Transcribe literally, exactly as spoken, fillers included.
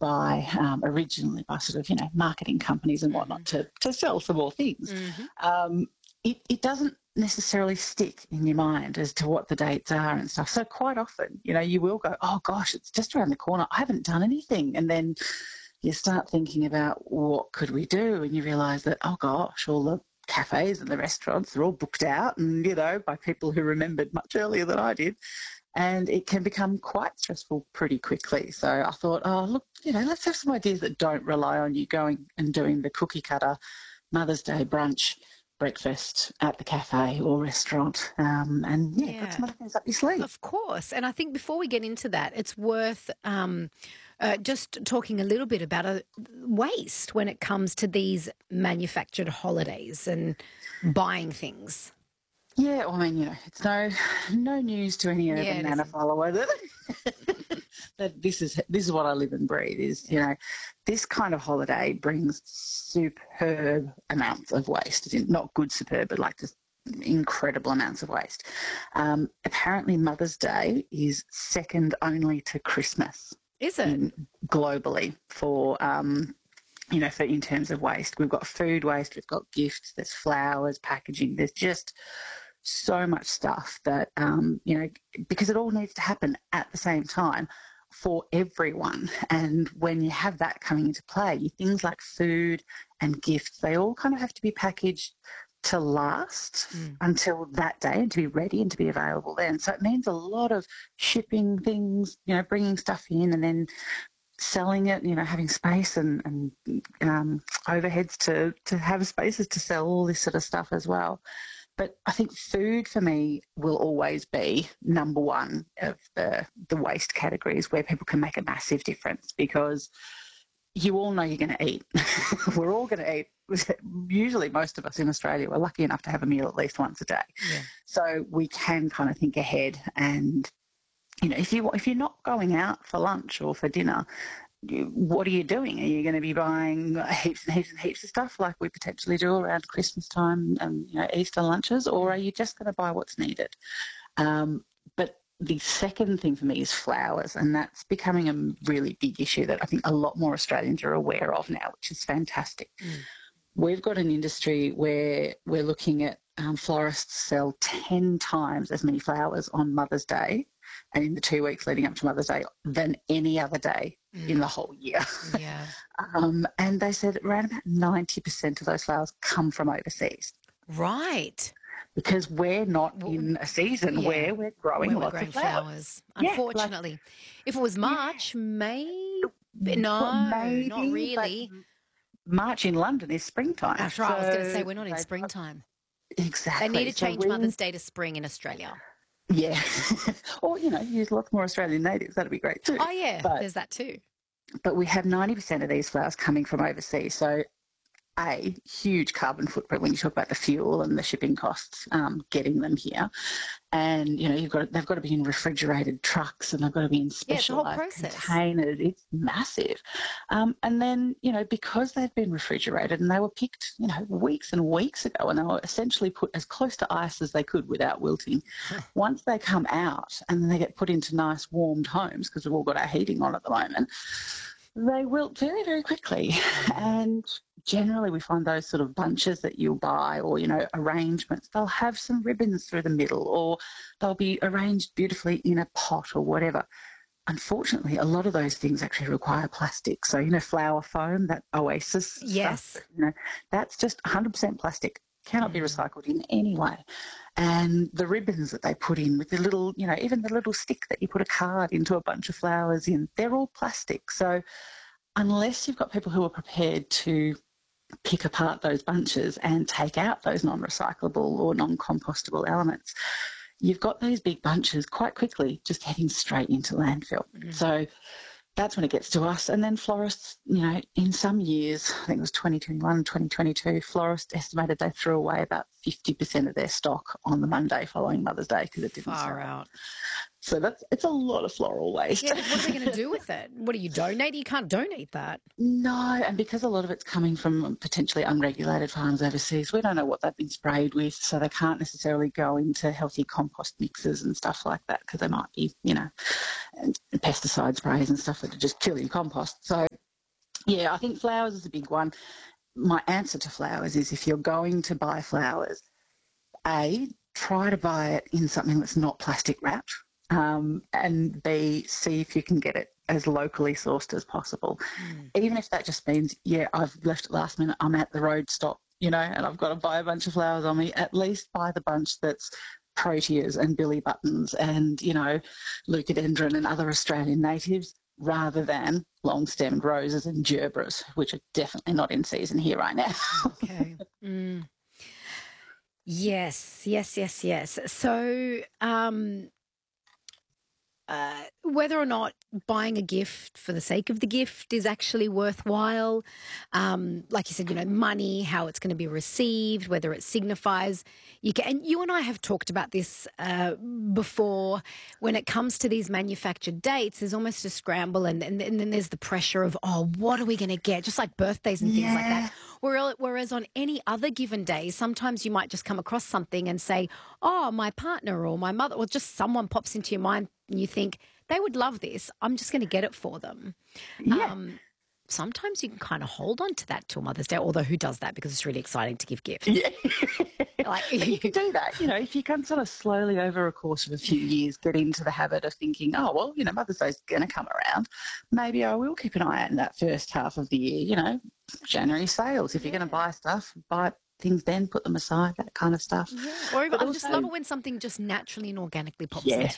by um, originally by sort of, you know, marketing companies and whatnot Mm-hmm. to, to sell some more things. Mm-hmm. Um, it, it doesn't necessarily stick in your mind as to what the dates are and stuff. So quite often, you know, you will go, oh gosh, it's just around the corner. I haven't done anything. And then you start thinking about what could we do, and you realise that, oh gosh, all the cafes and the restaurants are all booked out, and, you know, by people who remembered much earlier than I did. And it can become quite stressful pretty quickly. So I thought, oh, look, you know, let's have some ideas that don't rely on you going and doing the cookie cutter Mother's Day brunch, breakfast at the cafe or restaurant, um, and, yeah, put Yeah. some other things up your sleeve. Of course. And I think before we get into that, it's worth um, uh, just talking a little bit about uh, waste when it comes to these manufactured holidays and buying things. Yeah, well, I mean, you know, it's no no news to any Yeah, urban it manor isn't. follower that, that this is this is what I live and breathe. Is, you know, this kind of holiday brings superb amounts of waste. Not good superb, but like just incredible amounts of waste. Um, apparently, Mother's Day is second only to Christmas Is it? in, globally for. Um, you know, for in terms of waste. We've got food waste, we've got gifts, there's flowers, packaging, there's just so much stuff that, um, you know, because it all needs to happen at the same time for everyone. And when you have that coming into play, things like food and gifts, they all kind of have to be packaged to last Mm. until that day and to be ready and to be available then. So it means a lot of shipping things, you know, bringing stuff in and then selling it, you know, having space and, and um, overheads to, to have spaces to sell all this sort of stuff as well. But I think food for me will always be number one of the, the waste categories where people can make a massive difference, because you all know you're going to eat. We're all going to eat. Usually most of us in Australia, we're lucky enough to have a meal at least once a day. Yeah. So we can kind of think ahead, and you know, if you if you're not going out for lunch or for dinner, you, what are you doing? Are you going to be buying heaps and heaps and heaps of stuff like we potentially do around Christmas time and, you know, Easter lunches, or are you just going to buy what's needed? Um, but the second thing for me is flowers, and that's becoming a really big issue that I think a lot more Australians are aware of now, which is fantastic. Mm. We've got an industry where we're looking at um, florists sell ten times as many flowers on Mother's Day and in the two weeks leading up to Mother's Day than any other day Mm. in the whole year. Yeah. um, and they said around about ninety percent of those flowers come from overseas, Right. because we're not Well, in a season yeah, where we're growing where we're lots growing of flowers. flowers. Yeah, like, Unfortunately. If it was March, May, well, no, not maybe, but really. March in London is springtime. That's right. I was going to say So we're not in they've- springtime. exactly. They need to So change we, Mother's Day to spring in Australia. yeah, or, you know, use lots more Australian natives. That'd be great too. Oh, yeah, But there's that too. but we have ninety percent of these flowers coming from overseas. So, a huge carbon footprint when you talk about the fuel and the shipping costs um, getting them here. And, you know, you've got they've got to be in refrigerated trucks, and they've got to be in Yeah, it's a whole specialised process. containers. It's massive. Um, and then, you know, because they've been refrigerated and they were picked, you know, weeks and weeks ago, and they were essentially put as close to ice as they could without wilting. Once they come out and then they get put into nice warmed homes, because we've all got our heating on at the moment, they wilt very, very quickly. And generally we find those sort of bunches that you'll buy, or, you know, arrangements, they'll have some ribbons through the middle, or they'll be arranged beautifully in a pot or whatever. Unfortunately, a lot of those things actually require plastic. So, you know, flower foam, that Oasis Yes. stuff, you know, that's just one hundred percent plastic, cannot be Mm. recycled in any way. And the ribbons that they put in with the little, you know, even the little stick that you put a card into a bunch of flowers in, they're all plastic. So unless you've got people who are prepared to pick apart those bunches and take out those non-recyclable or non-compostable elements, you've got these big bunches quite quickly just heading straight into landfill. Mm. So that's when it gets to us. And then florists, you know, in some years, I think it was twenty twenty-one, twenty twenty-two, florists estimated they threw away about fifty percent of their stock on the Monday following Mother's Day because it didn't Far sell. out. So that's it's a lot of floral waste. Yeah, because what are they going to do with it? What do you donate? You can't donate that. No, and because a lot of it's coming from potentially unregulated farms overseas, we don't know what they've been sprayed with, so they can't necessarily go into healthy compost mixes and stuff like that, because they might be, you know, and pesticide sprays and stuff that are just killing compost. So Yeah, I think flowers is a big one. My answer to flowers is if you're going to buy flowers, A, try to buy it in something that's not plastic wrapped, um, and B, see if you can get it as locally sourced as possible. Mm. Even if that just means, yeah, I've left it last minute, I'm at the road stop, you know, and I've got to buy a bunch of flowers on me, at least buy the bunch that's proteas and billy buttons and, you know, leucadendron and other Australian natives rather than long-stemmed roses and gerbras, which are definitely not in season here right now. Okay. Mm. Yes, yes, yes, yes. So, um, uh, whether or not buying a gift for the sake of the gift is actually worthwhile, um, like you said, you know, money, how it's going to be received, whether it signifies. You can, and you and I have talked about this uh, before. When it comes to these manufactured dates, there's almost a scramble, and, and, and then there's the pressure of, oh, what are we going to get? Just like birthdays and things like Yeah. that. Whereas whereas on any other given day, sometimes you might just come across something and say, oh, my partner or my mother, or just someone pops into your mind and you think they would love this. I'm just going to get it for them. Yeah. Um, sometimes you can kind of hold on to that till Mother's Day, although who does that because it's really exciting to give gifts. Yeah. Like, But you can do that, you know, if you can sort of slowly over a course of a few years get into the habit of thinking, oh, well, you know, Mother's Day's going to come around. Maybe I will keep an eye out in that first half of the year, you know, January sales. If yeah. you're going to buy stuff, buy things then, put them aside, that kind of stuff. Yeah. Or even, But I just also, love it when something just naturally and organically pops yeah, into